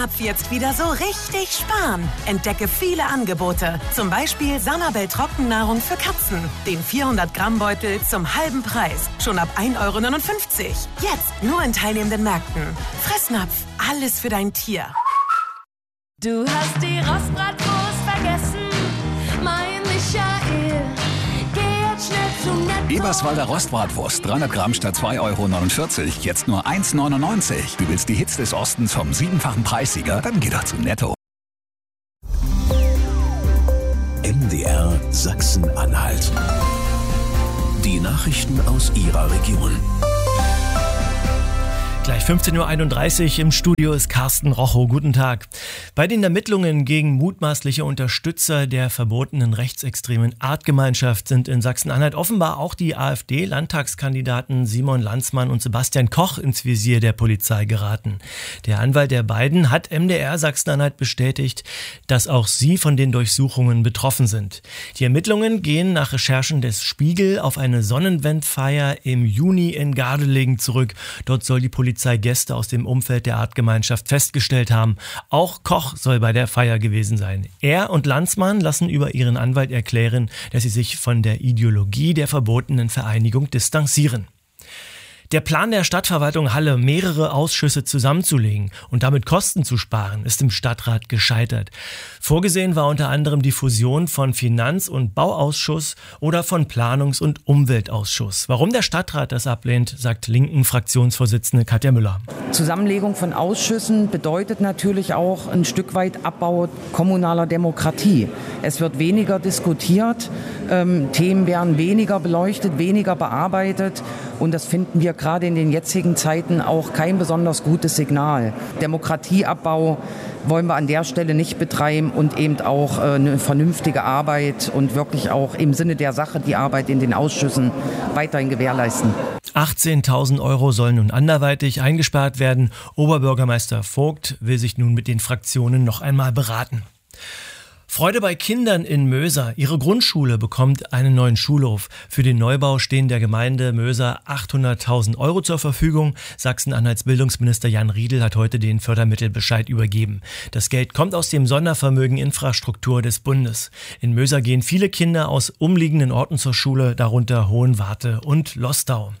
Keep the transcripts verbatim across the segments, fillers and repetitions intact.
Ab jetzt wieder so richtig sparen. Entdecke viele Angebote. Zum Beispiel Sanabel Trockennahrung für Katzen. Den vierhundert Gramm Beutel zum halben Preis. Schon ab ein Euro neunundfünfzig. Jetzt nur in teilnehmenden Märkten. Fressnapf, alles für dein Tier. Du hast die Rostbratwurst vergessen, mein Michael. Geh jetzt schnell zum Netto. Eberswalder Rostbratwurst, dreihundert Gramm statt zwei Euro neunundvierzig. Jetzt nur eins Euro neunundneunzig. Du willst die Hits des Ostens vom siebenfachen Preissieger? Dann geh doch zu Netto. M D R Sachsen-Anhalt. Die Nachrichten aus Ihrer Region. Gleich fünfzehn Uhr einunddreißig, im Studio ist Carsten Rochow. Guten Tag. Bei den Ermittlungen gegen mutmaßliche Unterstützer der verbotenen rechtsextremen Artgemeinschaft sind in Sachsen-Anhalt offenbar auch die AfD-Landtagskandidaten Simon Landsmann und Sebastian Koch ins Visier der Polizei geraten. Der Anwalt der beiden hat M D R Sachsen-Anhalt bestätigt, dass auch sie von den Durchsuchungen betroffen sind. Die Ermittlungen gehen nach Recherchen des Spiegel auf eine Sonnenwendfeier im Juni in Gardelegen zurück. Dort soll die Polizei Gäste aus dem Umfeld der Artgemeinschaft festgestellt haben. Auch Koch soll bei der Feier gewesen sein. Er und Landsmann lassen über ihren Anwalt erklären, dass sie sich von der Ideologie der verbotenen Vereinigung distanzieren. Der Plan der Stadtverwaltung Halle, mehrere Ausschüsse zusammenzulegen und damit Kosten zu sparen, ist im Stadtrat gescheitert. Vorgesehen war unter anderem die Fusion von Finanz- und Bauausschuss oder von Planungs- und Umweltausschuss. Warum der Stadtrat das ablehnt, sagt Linken-Fraktionsvorsitzende Katja Müller. Zusammenlegung von Ausschüssen bedeutet natürlich auch ein Stück weit Abbau kommunaler Demokratie. Es wird weniger diskutiert, ähm, Themen werden weniger beleuchtet, weniger bearbeitet und das finden wir gerade in den jetzigen Zeiten auch kein besonders gutes Signal. Demokratieabbau wollen wir an der Stelle nicht betreiben und eben auch äh, eine vernünftige Arbeit und wirklich auch im Sinne der Sache die Arbeit in den Ausschüssen weiterhin gewährleisten. achtzehntausend Euro sollen nun anderweitig eingespart werden. Oberbürgermeister Vogt will sich nun mit den Fraktionen noch einmal beraten. Freude bei Kindern in Möser. Ihre Grundschule bekommt einen neuen Schulhof. Für den Neubau stehen der Gemeinde Möser achthunderttausend Euro zur Verfügung. Sachsen-Anhalts Bildungsminister Jan Riedel hat heute den Fördermittelbescheid übergeben. Das Geld kommt aus dem Sondervermögen Infrastruktur des Bundes. In Möser gehen viele Kinder aus umliegenden Orten zur Schule, darunter Hohenwarte und Lostau.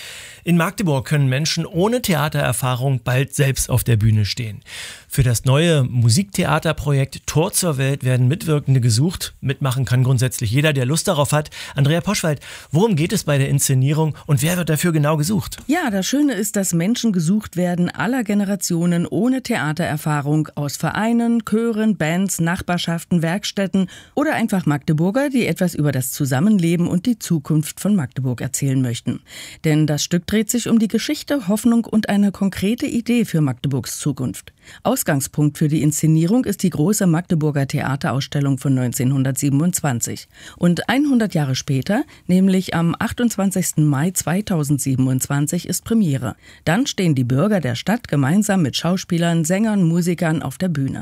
In Magdeburg können Menschen ohne Theatererfahrung bald selbst auf der Bühne stehen. Für das neue Musiktheaterprojekt Tor zur Welt werden Mitwirkende gesucht. Mitmachen kann grundsätzlich jeder, der Lust darauf hat. Andrea Poschwald, worum geht es bei der Inszenierung und wer wird dafür genau gesucht? Ja, das Schöne ist, dass Menschen gesucht werden aller Generationen ohne Theatererfahrung aus Vereinen, Chören, Bands, Nachbarschaften, Werkstätten oder einfach Magdeburger, die etwas über das Zusammenleben und die Zukunft von Magdeburg erzählen möchten. Denn das Stück dreht sich um die Geschichte, Hoffnung und eine konkrete Idee für Magdeburgs Zukunft. Ausgangspunkt für die Inszenierung ist die große Magdeburger Theaterausstellung von neunzehnhundertsiebenundzwanzig. Und hundert Jahre später, nämlich am achtundzwanzigsten Mai zweitausendsiebenundzwanzig, ist Premiere. Dann stehen die Bürger der Stadt gemeinsam mit Schauspielern, Sängern, Musikern auf der Bühne.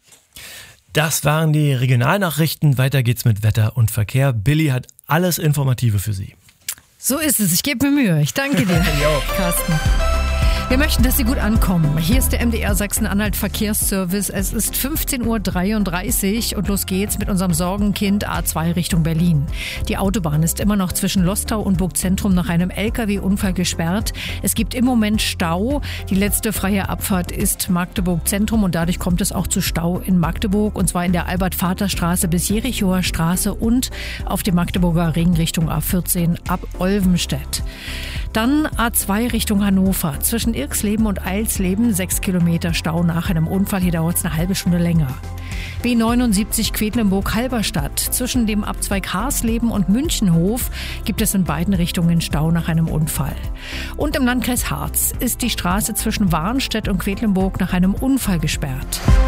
Das waren die Regionalnachrichten. Weiter geht's mit Wetter und Verkehr. Billy hat alles Informative für Sie. So ist es. Ich gebe mir Mühe. Ich danke dir, Carsten. Wir möchten, dass Sie gut ankommen. Hier ist der M D R Sachsen-Anhalt Verkehrsservice. Es ist fünfzehn Uhr dreiunddreißig und los geht's mit unserem Sorgenkind A zwei Richtung Berlin. Die Autobahn ist immer noch zwischen Lostau und Burgzentrum nach einem L K W-Unfall gesperrt. Es gibt im Moment Stau. Die letzte freie Abfahrt ist Magdeburg Zentrum und dadurch kommt es auch zu Stau in Magdeburg, und zwar in der Albert-Vater-Straße bis Jerichoer Straße und auf dem Magdeburger Ring Richtung A vierzehn ab Olvenstedt. Dann A zwei Richtung Hannover. Zwischen Irxleben und Eilsleben sechs Kilometer Stau nach einem Unfall. Hier dauert es eine halbe Stunde länger. B neunundsiebzig Quedlinburg-Halberstadt. Zwischen dem Abzweig Harsleben und Münchenhof gibt es in beiden Richtungen Stau nach einem Unfall. Und im Landkreis Harz ist die Straße zwischen Warnstedt und Quedlinburg nach einem Unfall gesperrt.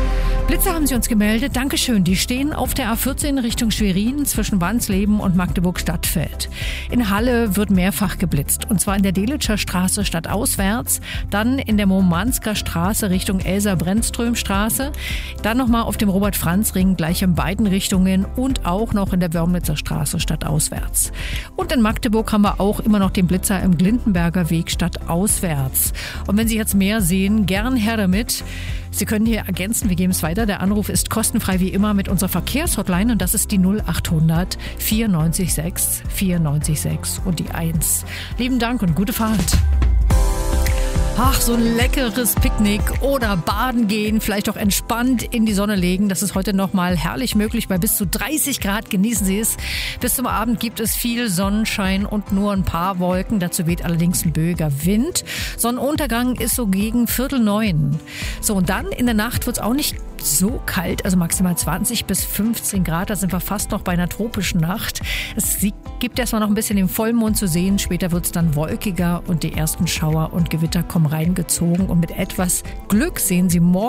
Blitze haben Sie uns gemeldet. Dankeschön. Die stehen auf der A vierzehn Richtung Schwerin zwischen Wansleben und Magdeburg-Stadtfeld. In Halle wird mehrfach geblitzt. Und zwar in der Delitscher Straße stadtauswärts, dann in der Momansker Straße Richtung Elsa-Brennström-Straße, dann nochmal auf dem Robert-Franz-Ring gleich in beiden Richtungen und auch noch in der Wörmlitzer Straße stadtauswärts. Und in Magdeburg haben wir auch immer noch den Blitzer im Glindenberger Weg stadtauswärts. Und wenn Sie jetzt mehr sehen, gern her damit. Sie können hier ergänzen, wir geben es weiter. Der Anruf ist kostenfrei wie immer mit unserer Verkehrshotline und das ist die null achthundert vierundneunzig sechs vierundneunzig sechs und die eins. Lieben Dank und gute Fahrt. Ach, so ein leckeres Picknick oder baden gehen, vielleicht auch entspannt in die Sonne legen. Das ist heute nochmal herrlich möglich. Bei bis zu dreißig Grad genießen Sie es. Bis zum Abend gibt es viel Sonnenschein und nur ein paar Wolken. Dazu weht allerdings ein böiger Wind. Sonnenuntergang ist so gegen Viertel neun. So, und dann in der Nacht wird es auch nicht so kalt, also maximal zwanzig bis fünfzehn Grad. Da sind wir fast noch bei einer tropischen Nacht. Es gibt erstmal noch ein bisschen den Vollmond zu sehen. Später wird es dann wolkiger und die ersten Schauer und Gewitter kommen reingezogen. Und mit etwas Glück sehen Sie morgen